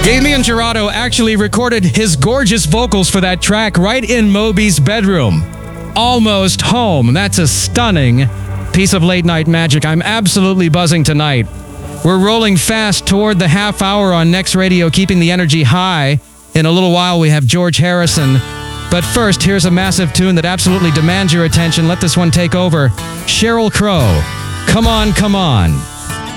Damian Jurado actually recorded his gorgeous vocals for that track right in Moby's bedroom. Almost Home. That's a stunning piece of late night magic. I'm absolutely buzzing tonight. We're rolling fast toward the half hour on Next Radio, keeping the energy high. In a little while, we have George Harrison. But first, here's a massive tune that absolutely demands your attention. Let this one take over. Sheryl Crow. Come on, come on.